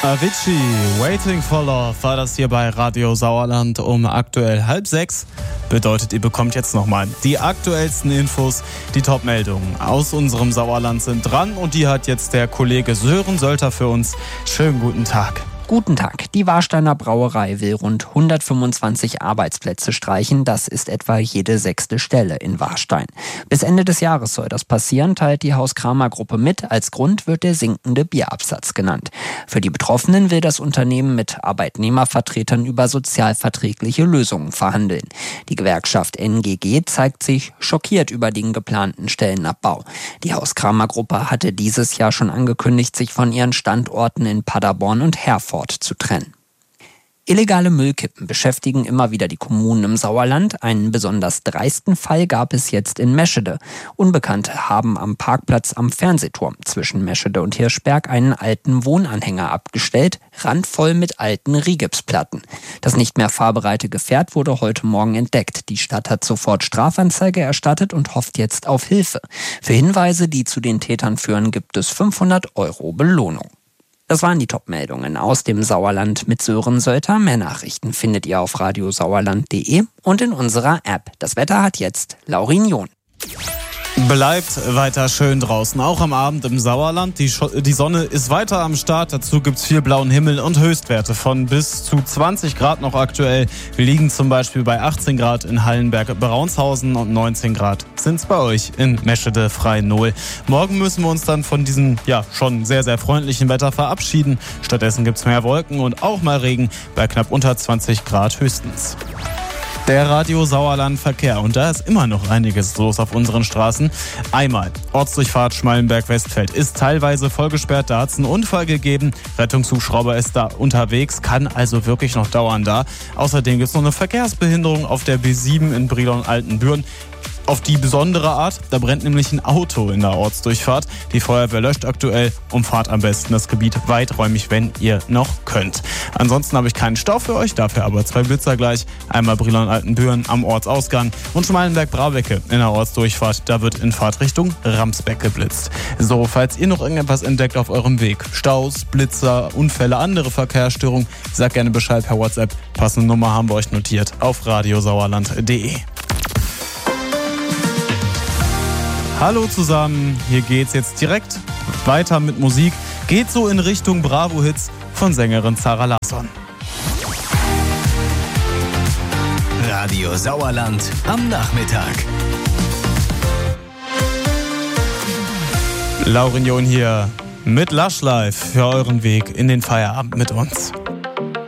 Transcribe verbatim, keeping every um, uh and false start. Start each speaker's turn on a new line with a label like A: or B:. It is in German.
A: Avicii, Waiting for Love, war das hier bei Radio Sauerland um aktuell halb sechs. Bedeutet, ihr bekommt jetzt nochmal die aktuellsten Infos, die Top-Meldungen aus unserem Sauerland sind dran und die hat jetzt der Kollege Sören Sölter für uns. Schönen guten Tag.
B: Guten Tag. Die Warsteiner Brauerei will rund hundertfünfundzwanzig Arbeitsplätze streichen. Das ist etwa jede sechste Stelle in Warstein. Bis Ende des Jahres soll das passieren, teilt die Haus-Kramer-Gruppe mit. Als Grund wird der sinkende Bierabsatz genannt. Für die Betroffenen will das Unternehmen mit Arbeitnehmervertretern über sozialverträgliche Lösungen verhandeln. Die Gewerkschaft N G G zeigt sich schockiert über den geplanten Stellenabbau. Die Haus-Kramer-Gruppe hatte dieses Jahr schon angekündigt, sich von ihren Standorten in Paderborn und Herford zu trennen. Illegale Müllkippen beschäftigen immer wieder die Kommunen im Sauerland. Einen besonders dreisten Fall gab es jetzt in Meschede. Unbekannte haben am Parkplatz am Fernsehturm zwischen Meschede und Hirschberg einen alten Wohnanhänger abgestellt, randvoll mit alten Rigipsplatten. Das nicht mehr fahrbereite Gefährt wurde heute Morgen entdeckt. Die Stadt hat sofort Strafanzeige erstattet und hofft jetzt auf Hilfe. Für Hinweise, die zu den Tätern führen, gibt es fünfhundert Euro Belohnung. Das waren die Top-Meldungen aus dem Sauerland mit Sören Sölter. Mehr Nachrichten findet ihr auf radiosauerland punkt de und in unserer App. Das Wetter hat jetzt Laurin John.
A: Bleibt weiter schön draußen, auch am Abend im Sauerland. Die, Scho- die Sonne ist weiter am Start, dazu gibt's viel blauen Himmel und Höchstwerte von bis zu zwanzig Grad noch aktuell. Wir liegen zum Beispiel bei achtzehn Grad in Hallenberg-Braunshausen und neunzehn Grad sind's bei euch in Meschede Freinohl. Morgen müssen wir uns dann von diesem ja schon sehr, sehr freundlichen Wetter verabschieden. Stattdessen gibt's mehr Wolken und auch mal Regen bei knapp unter zwanzig Grad höchstens. Der Radio Sauerland Verkehr. Und da ist immer noch einiges los auf unseren Straßen. Einmal Ortsdurchfahrt Schmallenberg-Westfeld ist teilweise vollgesperrt. Da hat es einen Unfall gegeben. Rettungshubschrauber ist da unterwegs, kann also wirklich noch dauern da. Außerdem gibt es noch eine Verkehrsbehinderung auf der B sieben in Brilon-Altenbüren. Auf die besondere Art, da brennt nämlich ein Auto in der Ortsdurchfahrt. Die Feuerwehr löscht aktuell, umfahrt am besten das Gebiet weiträumig, wenn ihr noch könnt. Ansonsten habe ich keinen Stau für euch, dafür aber zwei Blitzer gleich. Einmal Brilon-Altenbüren am Ortsausgang und Schmalenberg-Brabecke in der Ortsdurchfahrt. Da wird in Fahrtrichtung Ramsbeck geblitzt. So, falls ihr noch irgendetwas entdeckt auf eurem Weg, Staus, Blitzer, Unfälle, andere Verkehrsstörungen, sagt gerne Bescheid per WhatsApp. Passende Nummer haben wir euch notiert auf radiosauerland punkt de. Hallo zusammen, hier geht's jetzt direkt weiter mit Musik. Geht so in Richtung Bravo-Hits von Sängerin Zara Larsson.
C: Radio Sauerland am Nachmittag.
A: Laurin John hier mit Lush Life für euren Weg in den Feierabend mit uns.